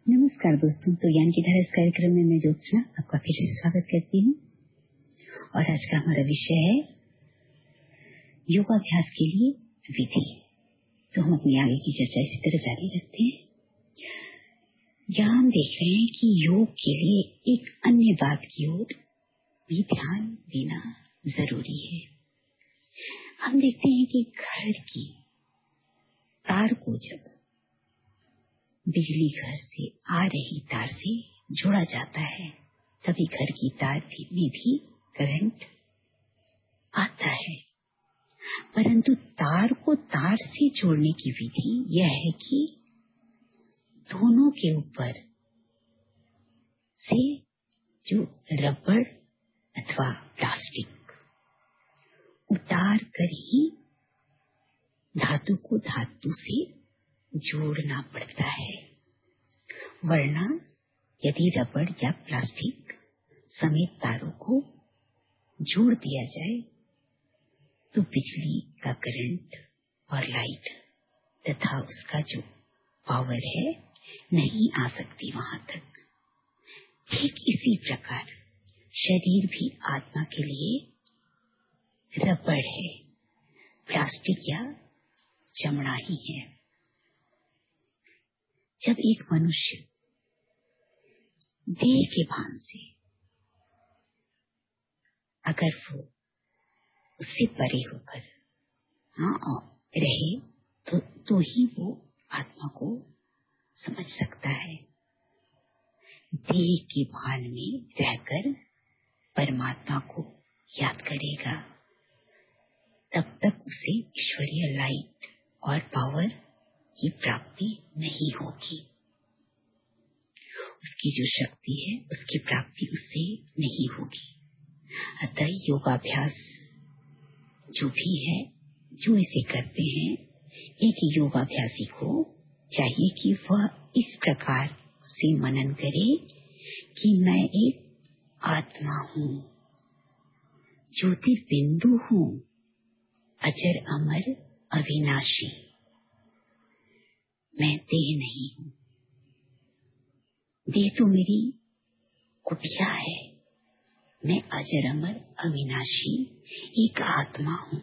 नमस्कार दोस्तों, तो ज्ञान की धारा इस कार्यक्रम में मैं ज्योत्सना आपका फिर से स्वागत करती हूँ। और आज का हमारा विषय है योगाभ्यास के लिए विधि। तो हम अपनी आगे की चर्चा इसी तरह जारी रखते हैं। यहाँ हम देख रहे हैं कि योग के लिए एक अन्य बात की ओर भी ध्यान देना जरूरी है। हम देखते हैं कि घर की तार को जब बिजली घर से आ रही तार से जोड़ा जाता है तभी घर की तार में भी करंट आता है। परंतु तार को तार से जोड़ने की विधि यह है कि दोनों के ऊपर से जो रबड़ अथवा प्लास्टिक उतार कर ही धातु को धातु से जोड़ना पड़ता है। वरना यदि रबड़ या प्लास्टिक समेत तारों को जोड़ दिया जाए तो बिजली का करंट और लाइट तथा उसका जो पावर है नहीं आ सकती वहां तक। ठीक इसी प्रकार शरीर भी आत्मा के लिए रबड़ है, प्लास्टिक या चमड़ा ही है। जब एक मनुष्य देह के भान से अगर वो उससे परे होकर रहे तो ही वो आत्मा को समझ सकता है। देह के भान में रहकर परमात्मा को याद करेगा तब तक उसे ईश्वरीय लाइट और पावर की प्राप्ति नहीं होगी। उसकी जो शक्ति है उसकी प्राप्ति उससे नहीं होगी। अतः योगाभ्यास जो भी है, जो इसे करते हैं, एक योगाभ्यासी को चाहिए कि वह इस प्रकार से मनन करे कि मैं एक आत्मा हूँ, ज्योतिर्बिंदु हूँ, अजर अमर अविनाशी। मैं देह नहीं हूँ। देह तो मेरी कुटिया है। मैं अजर अमर अविनाशी एक आत्मा हूँ।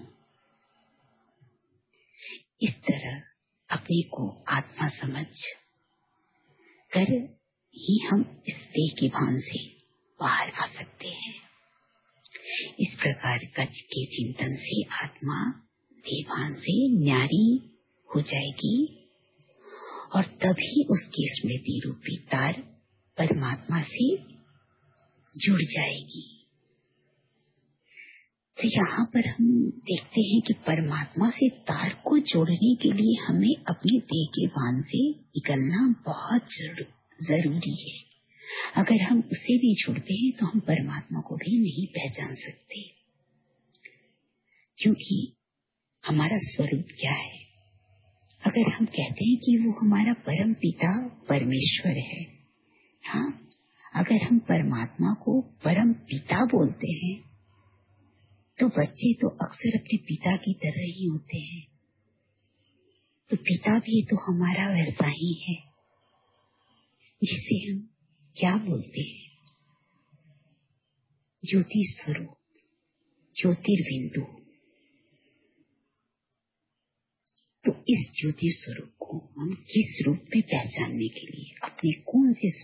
इस तरह अपने को आत्मा समझ कर ही हम इस देह के भान से बाहर आ सकते हैं। इस प्रकार कच्छ के चिंतन से आत्मा देह भान से न्यारी हो जाएगी और तभी उसकी स्मृति रूपी तार परमात्मा से जुड़ जाएगी। तो यहाँ पर हम देखते हैं कि परमात्मा से तार को जोड़ने के लिए हमें अपने देह के भान से निकलना बहुत जरूरी है। अगर हम उसे नहीं छोड़ते हैं तो हम परमात्मा को भी नहीं पहचान सकते, क्योंकि हमारा स्वरूप क्या है। अगर हम कहते हैं कि वो हमारा परम पिता परमेश्वर है, हाँ, अगर हम परमात्मा को परम पिता बोलते हैं तो बच्चे तो अक्सर अपने पिता की तरह ही होते हैं। तो पिता भी तो हमारा वैसा ही है, जिसे हम क्या बोलते हैं, ज्योति स्वरूप, ज्योतिर्बिंदु। तो इस ज्योति स्वरूप को हम किस रूप में पहचानने के लिए अपने कौन से